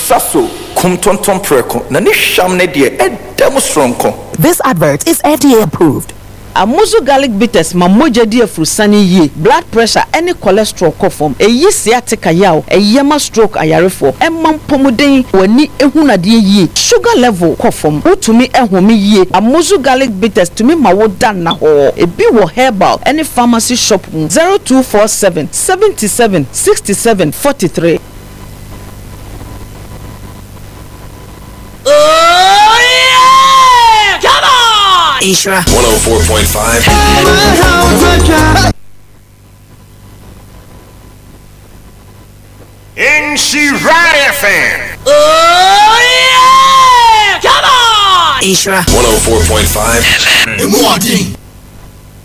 saso kumtonton preko na ne hwam ne de edem stronko. This advert is FDA approved. Amuzu garlic bitters ma moja di afrusani ye blood pressure any cholesterol kofom eyi sciatica yaw eyema stroke ayarefo emam pomuden wani ehunade ye sugar level kofom utumi ehome ye Amuzu garlic bitters tumi ma wo dan na ho ebi wo herbal any pharmacy shop 0247 77 67 43. Ishra 104.5 Inshira FM. Oh yeah! Come on! Ishra 104.5 FM.